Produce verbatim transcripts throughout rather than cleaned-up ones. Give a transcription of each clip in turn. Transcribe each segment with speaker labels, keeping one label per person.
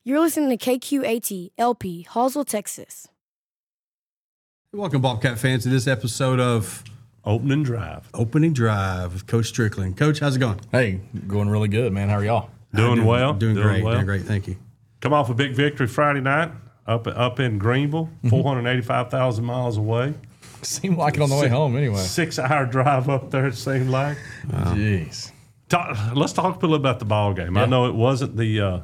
Speaker 1: You're listening to K Q A T L P, Hallsville, Texas.
Speaker 2: Welcome, Bobcat fans, to this episode of
Speaker 3: Opening Drive.
Speaker 2: Opening Drive with Coach Strickland. Coach, how's it going?
Speaker 4: Hey, going really good, man. How are y'all?
Speaker 3: Doing,
Speaker 2: doing
Speaker 3: well.
Speaker 2: Doing,
Speaker 3: doing
Speaker 2: great.
Speaker 3: well.
Speaker 2: Doing great. Thank you.
Speaker 3: Come off a big victory Friday night up up in Greenville, mm-hmm. four hundred eighty-five thousand miles away.
Speaker 4: Seemed like it on the way home anyway.
Speaker 3: Six-hour drive up there, it seemed like.
Speaker 4: Wow. Jeez.
Speaker 3: Talk, let's talk a little about the ball game. Yeah. I know it wasn't the uh,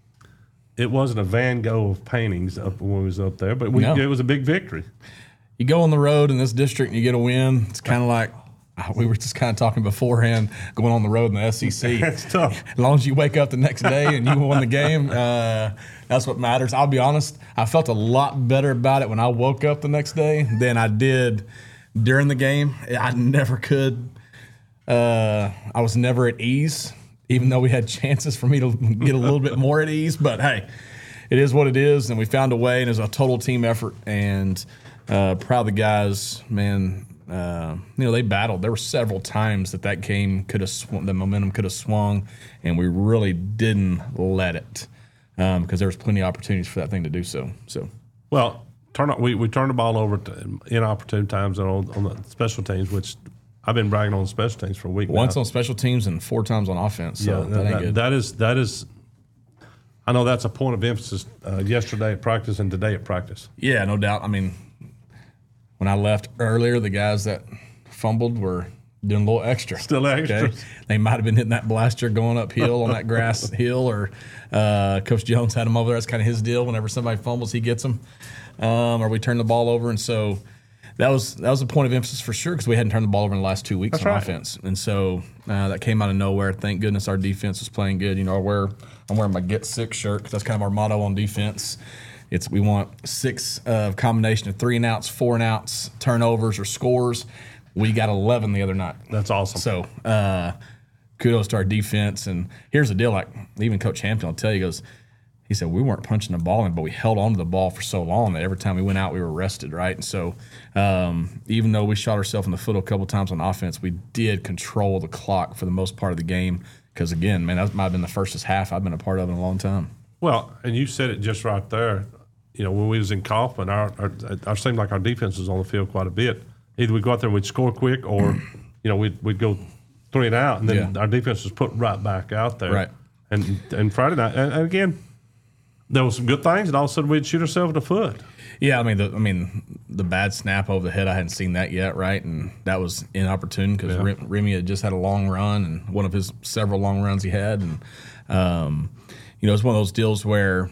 Speaker 3: it wasn't a Van Gogh of paintings up when we was up there, but we, no. it was a big victory.
Speaker 4: You go on the road in this district and you get a win. It's kind of like we were just kind of talking beforehand, going on the road in the S E C.
Speaker 3: That's tough.
Speaker 4: As long as you wake up the next day and you won the game, uh, that's what matters. I'll be honest, I felt a lot better about it when I woke up the next day than I did during the game. I never could. Uh, I was never at ease, even though we had chances for me to get a little bit more at ease. But, hey, it is what it is, and we found a way, and it was a total team effort. And uh, proud of the guys, man. Uh, you know, they battled. There were several times that that game could have swung, the momentum could have swung, and we really didn't let it um, because there was plenty of opportunities for that thing to do so. So,
Speaker 3: well, turn on, we we turned the ball over to inopportune times on, on the special teams, which I've been bragging on special teams for a week.
Speaker 4: Once
Speaker 3: now.
Speaker 4: on special teams and four times on offense. So
Speaker 3: yeah,
Speaker 4: that, that ain't good.
Speaker 3: That is that is. I know that's a point of emphasis uh, yesterday at practice and today at practice.
Speaker 4: Yeah, no doubt. I mean, when I left earlier, the guys that fumbled were doing a little extra.
Speaker 3: Still extra.
Speaker 4: Okay? They might have been hitting that blaster going uphill on that grass hill, or uh, Coach Jones had them over there. That's kind of his deal. Whenever somebody fumbles, he gets them. Um, or we turn the ball over. And so that was that was a point of emphasis for sure because we hadn't turned the ball over in the last two weeks
Speaker 3: That's
Speaker 4: on
Speaker 3: right.
Speaker 4: offense. And so uh, that came out of nowhere. Thank goodness our defense was playing good. You know, I wear, I'm wearing my Get Six shirt because that's kind of our motto on defense. It's we want six uh, combination of three and outs, four and outs, turnovers, or scores. We got eleven the other night.
Speaker 3: That's awesome.
Speaker 4: So uh, kudos to our defense. And here's the deal: like even Coach Hampton will tell you, he goes, he said we weren't punching the ball in, but we held on to the ball for so long that every time we went out, we were rested, right? And so um, even though we shot ourselves in the foot a couple times on offense, we did control the clock for the most part of the game. Because again, man, that might have been the firstest half I've been a part of in a long time.
Speaker 3: Well, and you said it just right there. You know, when we was in Kaufman, our, our, our seemed like our defense was on the field quite a bit. Either we'd go out there and we'd score quick, or you know, we'd we'd go three and out, and then
Speaker 4: yeah.
Speaker 3: our defense was put right back out there.
Speaker 4: Right.
Speaker 3: And and Friday night, and, and again, there was some good things, and all of a sudden we'd shoot ourselves in the foot.
Speaker 4: Yeah, I mean, the, I mean, the bad snap over the head, I hadn't seen that yet, right? And that was inopportune because yeah. Remy had just had a long run, and one of his several long runs he had, and um, you know, it's one of those deals where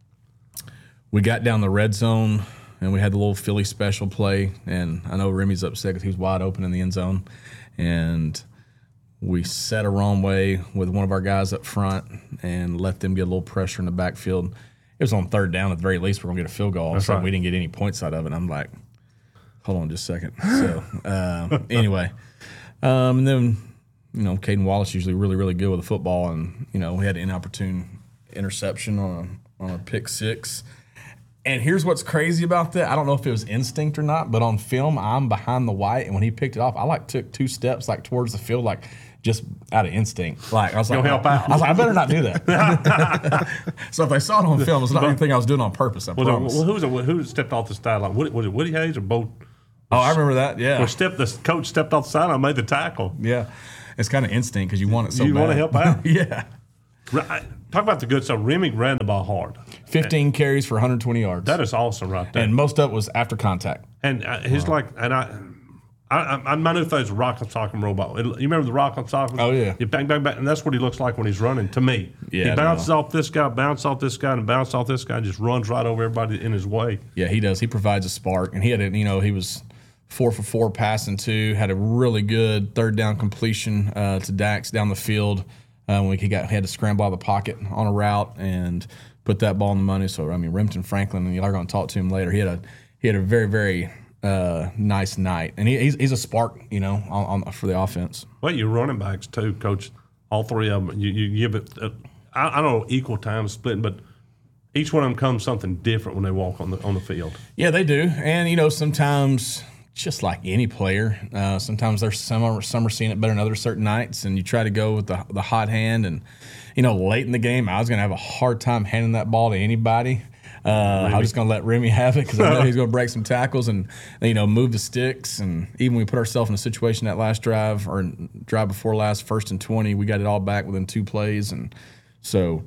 Speaker 4: we got down the red zone and we had the little Philly special play, and I know Remy's upset because he was wide open in the end zone, and we set a wrong way with one of our guys up front and let them get a little pressure in the backfield. It was on third down at the very least. We're going to get a field goal.
Speaker 3: That's
Speaker 4: so
Speaker 3: right.
Speaker 4: We didn't get any points out of it. I'm like, hold on just a second. So uh, anyway, um, and then, you know, Caden Wallace usually really, really good with the football, and, you know, we had an inopportune interception on a, on a pick six. And here's what's crazy about that. I don't know if it was instinct or not, but on film, I'm behind the white, and when he picked it off, I like took two steps like towards the field, like just out of instinct. Like I was like,
Speaker 3: Go help out.
Speaker 4: I was like, I better not do that. So if they saw it on film, it's not anything I was doing on purpose. I
Speaker 3: well,
Speaker 4: promise.
Speaker 3: Well, who's a, who stepped off the sideline? Was it Woody Hayes or Bo?
Speaker 4: Oh, I remember that. Yeah.
Speaker 3: Well, stepped the coach stepped off the sideline and made the tackle.
Speaker 4: Yeah. It's kind of instinct because you want it so
Speaker 3: you
Speaker 4: bad.
Speaker 3: want to help out.
Speaker 4: Yeah.
Speaker 3: Right. Talk about the good stuff. Remy ran the ball hard.
Speaker 4: fifteen carries for one hundred twenty yards.
Speaker 3: That is awesome right there.
Speaker 4: And most of it was after contact.
Speaker 3: And uh, he's wow. like, and I, I, I, I knew if there was a rock on sock and robot. You remember the rock on sock?
Speaker 4: Oh, yeah.
Speaker 3: You bang, bang, bang. And that's what he looks like when he's running to me.
Speaker 4: Yeah,
Speaker 3: he bounces
Speaker 4: no.
Speaker 3: off this guy, bounces off this guy, and bounces off this guy, and just runs right over everybody in his way.
Speaker 4: Yeah, he does. He provides a spark. And he had, a, you know, he was four for four passing two, had a really good third down completion uh, to Dax down the field. Uh, when he got he had to scramble out of the pocket on a route and put that ball in the money. So I mean, Remington Franklin, and you're going to talk to him later. He had a he had a very very uh, nice night, and he, he's he's a spark, you know, on, on for the offense.
Speaker 3: Well, your running backs too, Coach. All three of them. You, you give it. Uh, I, I don't know equal time splitting, but each one of them comes something different when they walk on the on the field.
Speaker 4: Yeah, they do, and you know sometimes just like any player. Uh, sometimes there's some are, some are seeing it better than other certain nights, and you try to go with the the hot hand. And you know, late in the game, I was going to have a hard time handing that ball to anybody. Uh, I was just going to let Remy have it because I know he's going to break some tackles and, you know, move the sticks. And even we put ourselves in a situation that last drive or drive before last, first and twenty, we got it all back within two plays. And so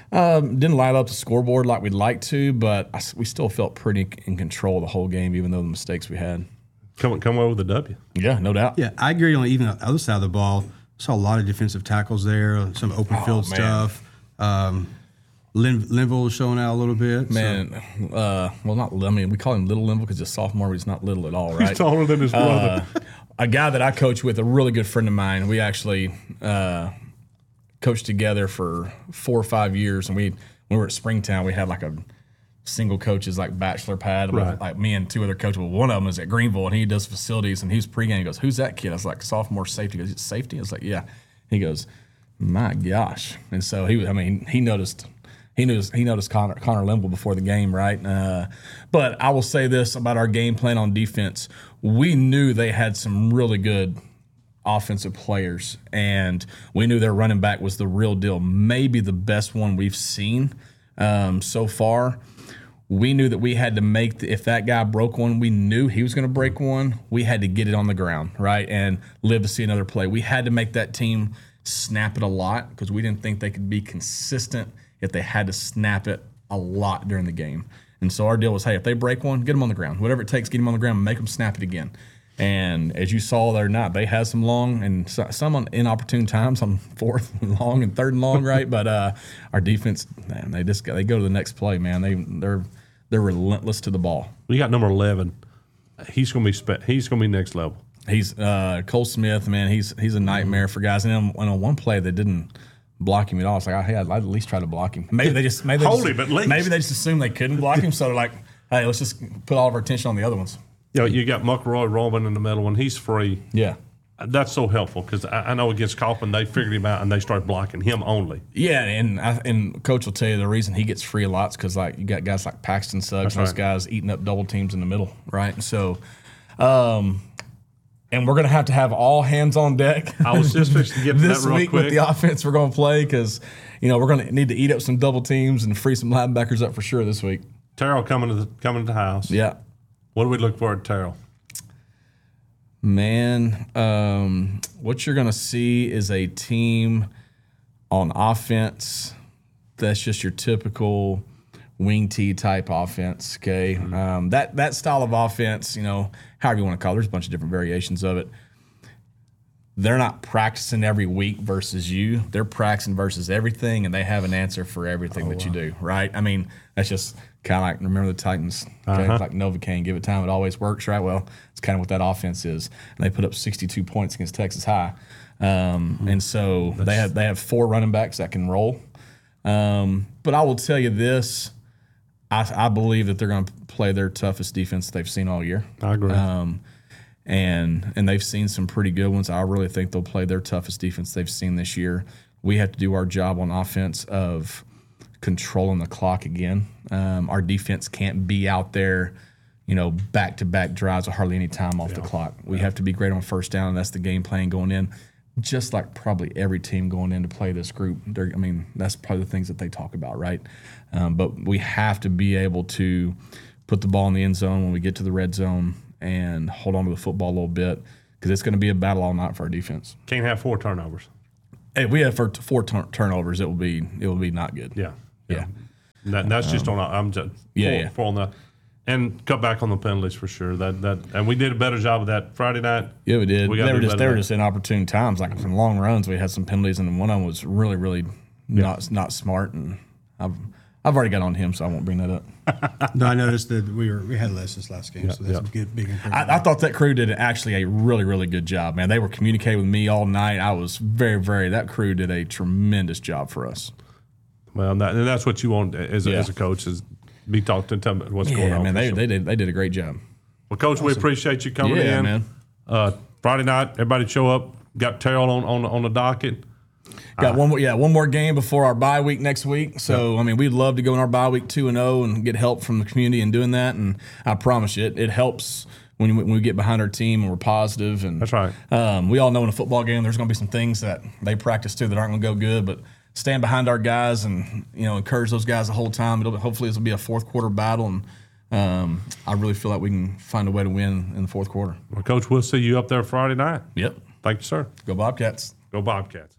Speaker 4: um, didn't light up the scoreboard like we'd like to, but I, we still felt pretty in control the whole game, even though the mistakes we had.
Speaker 3: Come come away with a W.
Speaker 4: Yeah, no doubt.
Speaker 2: Yeah, I agree on even the other side of the ball. Saw a lot of defensive tackles there, some open field
Speaker 4: oh,
Speaker 2: stuff. Um, Lin, Linville was showing out a little bit.
Speaker 4: Man, so. uh, well, not I mean, we call him Little Linville because he's a sophomore, but he's not little at all, right?
Speaker 3: He's taller than his brother.
Speaker 4: Uh, a guy that I coach with, a really good friend of mine. We actually uh, coached together for four or five years, and we when we were at Springtown, we had like a single coaches like bachelor pad,
Speaker 3: Right.
Speaker 4: with like me and two other coaches. Well, one of them is at Greenville, and he does facilities, and he's pregame. He goes, "Who's that kid?" I was like, "Sophomore safety." He goes, "Safety?" I was like, "Yeah." He goes, "My gosh!" And so he, I mean, he noticed. He knew he noticed Connor, Connor Linville before the game, right? Uh, but I will say this about our game plan on defense: we knew they had some really good offensive players, and we knew their running back was the real deal, maybe the best one we've seen um, so far. We knew that we had to make the, if that guy broke one, we knew he was going to break one. We had to get it on the ground, right, and live to see another play. We had to make that team snap it a lot because we didn't think they could be consistent if they had to snap it a lot during the game. And so our deal was, hey, if they break one, get them on the ground. Whatever it takes, get them on the ground and make them snap it again. And as you saw there not, they had some long and some on inopportune times on fourth and long and third and long, right? But uh, our defense, man, they just they go to the next play, man. They they're they're relentless to the ball.
Speaker 3: We got number eleven. He's gonna be spe- he's gonna be next level.
Speaker 4: He's uh, Cole Smith, man. He's he's a nightmare for guys. And then on one play they didn't block him at all. It's like, hey, I'd, I'd at least try to block him. Maybe they just maybe they
Speaker 3: Hold
Speaker 4: just,
Speaker 3: him at least.
Speaker 4: maybe they just assumed they couldn't block him, so they're like, hey, let's just put all of our attention on the other ones.
Speaker 3: You know, you got McElroy Robin in the middle, and he's free.
Speaker 4: Yeah.
Speaker 3: That's so helpful because I, I know against Kaufman, they figured him out and they started blocking him only.
Speaker 4: Yeah, and I, and Coach will tell you the reason he gets free a lot is because like you got guys like Paxton Suggs, those
Speaker 3: right.
Speaker 4: guys eating up double teams in the middle, right? And so, um, and we're gonna have to have all hands on deck.
Speaker 3: I was just fixing to get to
Speaker 4: this
Speaker 3: that real
Speaker 4: week
Speaker 3: quick.
Speaker 4: with the offense we're gonna play because you know we're gonna need to eat up some double teams and free some linebackers up for sure this week.
Speaker 3: Terrell coming to the coming to the house.
Speaker 4: Yeah.
Speaker 3: What do we look for at Terrell?
Speaker 4: Man, um, what you're going to see is a team on offense that's just your typical wing T type offense, okay? Mm-hmm. Um, that that style of offense, you know, however you want to call it, there's a bunch of different variations of it. They're not practicing every week versus you. They're practicing versus everything, and they have an answer for everything oh, that wow. you do, right? I mean, that's just kind of like, remember the Titans, okay? Uh-huh. Like Novocaine, give it time, it always works, right? Well, it's kind of what that offense is. And they put up sixty-two points against Texas High. Um, mm-hmm. And so that's... they have they have four running backs that can roll. Um, but I will tell you this, I, I believe that they're going to play their toughest defense they've seen all year.
Speaker 3: I agree.
Speaker 4: Um, and and they've seen some pretty good ones. I really think they'll play their toughest defense they've seen this year. We have to do our job on offense of controlling the clock again. Um, our defense can't be out there, you know, back-to-back drives with hardly any time off yeah. the clock. We yeah. have to be great on first down, and that's the game plan going in. Just like probably every team going in to play this group. They're, I mean, that's probably the things that they talk about, right? Um, but we have to be able to put the ball in the end zone when we get to the red zone and hold on to the football a little bit because it's going to be a battle all night for our defense.
Speaker 3: Can't have four turnovers.
Speaker 4: If we have four, four tur- turnovers, it will be it will be not good.
Speaker 3: Yeah,
Speaker 4: yeah.
Speaker 3: yeah. That, that's um, just on. I'm just
Speaker 4: yeah,
Speaker 3: full,
Speaker 4: yeah.
Speaker 3: full on that. And cut back on the penalties for sure. That that and we did a better job of that Friday night.
Speaker 4: Yeah, we did.
Speaker 3: We
Speaker 4: they were just they were just inopportune times. Like some long runs, we had some penalties, and one of them was really, really yeah. not not smart. And I've I've already got on him, so I won't bring that up.
Speaker 2: No, I noticed that we were we had less this last game,
Speaker 3: yeah,
Speaker 2: so that's
Speaker 3: yeah.
Speaker 2: a good big improvement.
Speaker 4: I, I thought that crew did actually a really, really good job, man. They were communicating with me all night. I was very, very. That crew did a tremendous job for us.
Speaker 3: Well, that, and that's what you want as a,
Speaker 4: yeah.
Speaker 3: as a coach is. Be talked to tell me what's
Speaker 4: yeah,
Speaker 3: going on.
Speaker 4: man, they,
Speaker 3: sure.
Speaker 4: they did they did a great job.
Speaker 3: Well, Coach, awesome. We appreciate you coming
Speaker 4: yeah,
Speaker 3: in.
Speaker 4: man.
Speaker 3: Uh, Friday night, everybody show up. Got Terrell on on, on the docket.
Speaker 4: Got uh, one more, yeah, one more game before our bye week next week. So yeah. I mean, we'd love to go in our bye week two and zero and get help from the community in doing that. And I promise you, it, it helps when we, when we get behind our team and we're positive. And
Speaker 3: That's right.
Speaker 4: Um, we all know in a football game there's going to be some things that they practice too that aren't going to go good, but stand behind our guys and, you know, encourage those guys the whole time. It'll, hopefully this will be a fourth quarter battle, and um, I really feel like we can find a way to win in the fourth quarter.
Speaker 3: Well, Coach, we'll see you up there Friday night.
Speaker 4: Yep.
Speaker 3: Thank you, sir.
Speaker 4: Go Bobcats.
Speaker 3: Go Bobcats.